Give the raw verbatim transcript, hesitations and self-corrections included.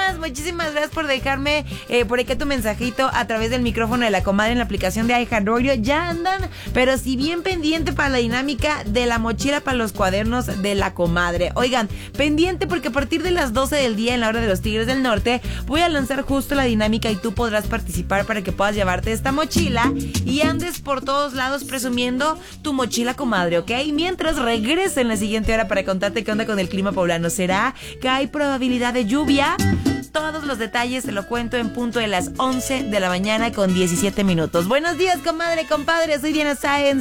más. Muchísimas gracias por dejarme eh, por aquí tu mensajito a través del micrófono de la comadre en la aplicación de iHeartRadio. Ya andan, pero si bien pendiente para la dinámica de la mochila para los cuadernos de la comadre. Oigan, pendiente porque a partir de las doce del día en la hora de los Tigres del Norte voy a lanzar justo la dinámica y tú podrás participar para que puedas llevarte esta mochila y andes por todos lados presumiendo tu mochila, comadre, ¿ok? Mientras regrese en la siguiente hora para contarte qué onda con el clima poblano. ¿Será que hay probabilidad de lluvia? Todos los detalles te lo cuento en punto de las once de la mañana con diecisiete minutos. Buenos días, comadre, compadre. Soy Diana Sáenz.